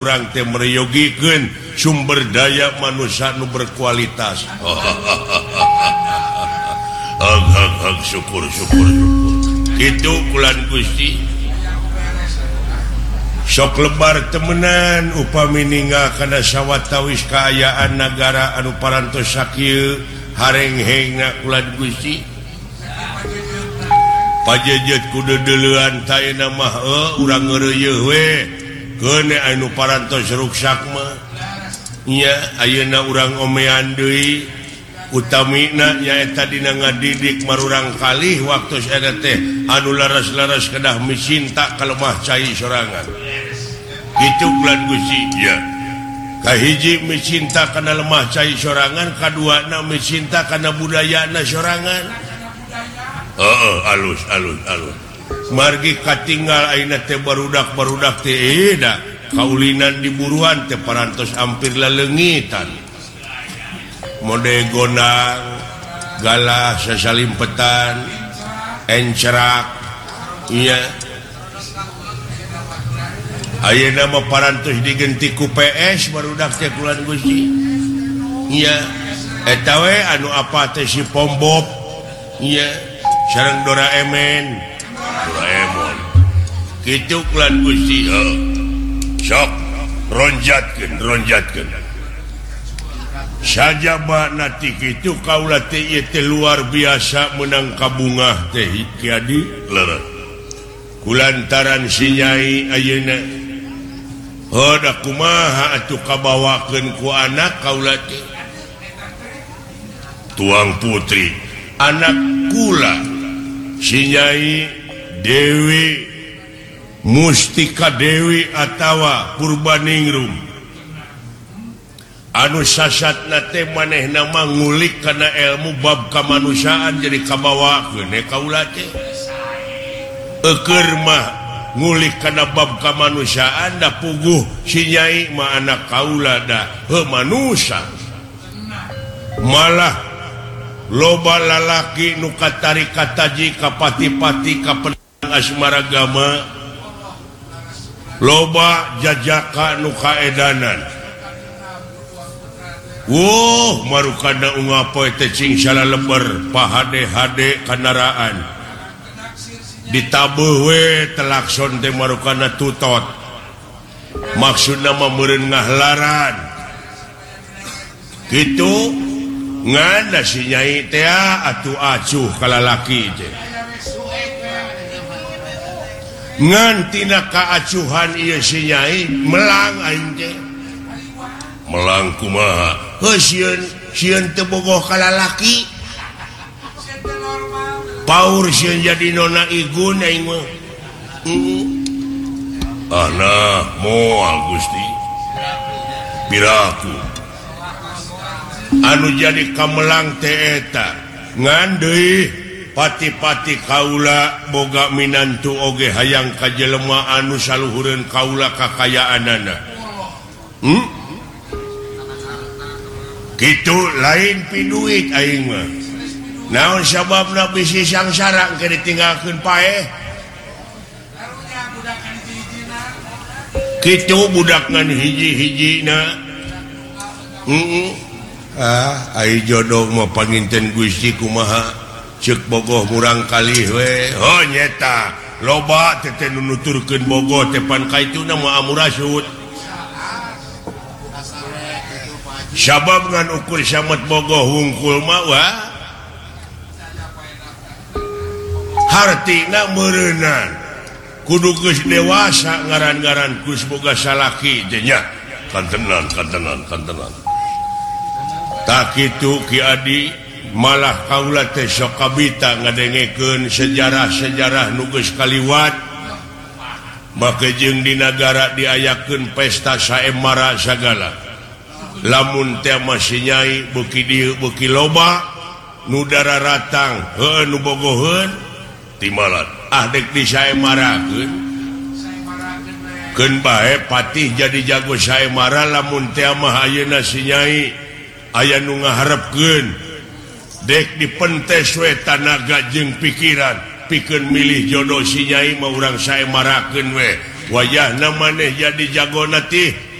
kurang teh mereyogikeun sumber daya manusia nu berkualitas. Syukur kitu kulan Gusti sok lebar temenan upami ninggal kana sawatawis kaayaan nagara anu parantos sakieu harenghengna kulan Gusti pajejet kudu deuleuan taina mah urang ngeureuh we keun anu parantos ruksak mah nya ayeuna urang omean deui utamina nyaeta dina ngadidik marurang kalih waktu eta teh anu laras-laras kedah micinta ka lemah cai sorangan kitu bulan Gusti ya kahiji micinta kana lemah cai sorangan kaduana micinta kana budayana sorangan alus margi katinggal ayeuna teh barudak teh da kaulinan diburuan teh parantos hampir laleungitan mode gondang galah sasalimpetan encerak iya ayeuna mah parantos digenti ku PS barudak teh kulan Gusti iya eta we anu apa teh si Pombob iya sareng Doraemon kitu kulan Gusti sok ronjatkeun saja nanti gitu kaula teh luar biasa menang kabungah teh kiadi leres kulantaran si Nyai ayeuna da kumaha atuh kabawakeun ku anak kaula teh tuang putri anak kula si Nyai Dewi Mustika Dewi atawa Purbaningrum anu sasatna teh manehna mah ngulik kana ilmu bab kamanusiaan jadi kabawakeun kaula teh eukeur mah ngulik kana bab kamanusiaan da puguh si Nyai mah anak kaula da manusia malah loba lalaki nu katarik kataji ka pati-pati ka penang asmaragama loba jajaka nu kaedanan marukana ungapoe teh cing salah leber pahade-hade kendaraan ditabeuh we telakson teh marukana tutot maksudna mah meureun ngahlaran kitu ngana si Nyai teh atuh acuh ka lalaki teh ngan tina kaacuhan ieu si Nyai melang aing teh melang kumaha sieun teu bogoh ka lalaki paur sieun jadi nona igun aing mah nah moal Gusti piraku anu jadi kamelang teh eta ngan deui pati-pati kaula boga minantu oge hayang ka jelema anu saluhureun kaula kakayaanana kitu lain pi duit aing mah naon sababna bisi sangsara engke ditinggalkeun paeh kitu budak ngan hiji-hijina ai jodoh mah panginten Gusti kumaha ceuk bogoh murang kalih we nyeta loba teh nu nuturkeun bogoh teh pan kaituna mah amurasut sabab ngan ukur samet bogoh hungkul mah hartina meureunan kudu geus dewasa ngaran-ngaran kus boga salaki teh nya kantenan tak kitu Ki Adi malah kaula teh sok kabita ngadengekeun sejarah-sejarah nu geus kaliwat make jeung di nagara diayakeun pesta saemara sagala lamun teh masih Nyai beuki dieu beuki loba nu dararatang nu bogoheun timalan dek disaemarakeun keun bae patih jadi jago saemara lamun teh mah ayeuna si Nyai aya nu ngaharepkeun dek dipentes we tanaga jeung pikiran pikeun milih jodoh si Nyai mah urang saemarakeun we wayah namanya jadi jago nanti